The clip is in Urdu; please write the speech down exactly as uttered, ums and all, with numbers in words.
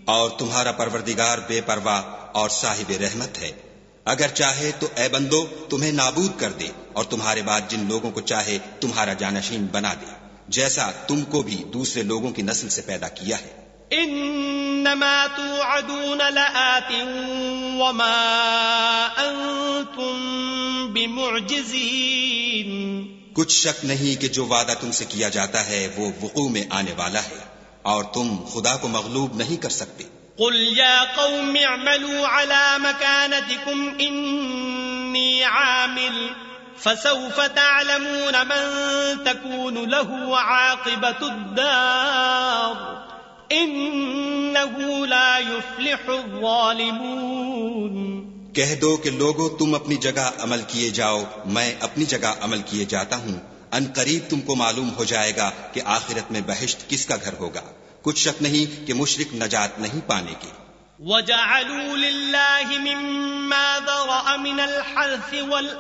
اور تمہارا پروردگار بے پرواہ اور صاحب رحمت ہے. اگر چاہے تو اے بندو تمہیں نابود کر دے اور تمہارے بعد جن لوگوں کو چاہے تمہارا جانشین بنا دے، جیسا تم کو بھی دوسرے لوگوں کی نسل سے پیدا کیا ہے. انما توعدون لآت وما انتم بمعجزین. کچھ شک نہیں کہ جو وعدہ تم سے کیا جاتا ہے وہ وقوع میں آنے والا ہے اور تم خدا کو مغلوب نہیں کر سکتے. قل یا قوم اعملوا على مكانتكم انی عامل فسوف تعلمون من تكون له عاقبة الدار انه لا يفلح الظالمون. کہہ دو کہ لوگو تم اپنی جگہ عمل کیے جاؤ، میں اپنی جگہ عمل کیے جاتا ہوں. ان قریب تم کو معلوم ہو جائے گا کہ آخرت میں بہشت کس کا گھر ہوگا. کچھ شک نہیں کہ مشرک نجات نہیں پانے کے. وَجَعَلُوا لِلَّهِ مِمَّا ذَرَأَ مِنَ الْحَرْثِ وَالْأَنْعَامِ